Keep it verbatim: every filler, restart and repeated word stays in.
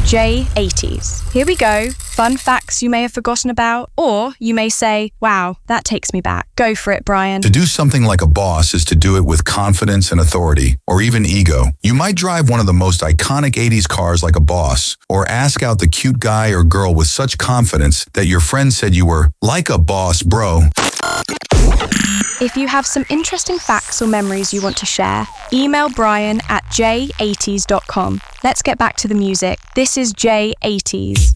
J eighties. Here we go. Fun facts you may have forgotten about, or you may say, wow, that takes me back. Go for it, Brian. To do something like a boss is to do it with confidence and authority, or even ego. You might drive one of the most iconic eighties cars like a boss, or ask out the cute guy or girl with such confidence that your friend said you were like a boss, bro. If you have some interesting facts or memories you want to share, email Brian at j eighties dot com. Let's get back to the music. This is J eighties.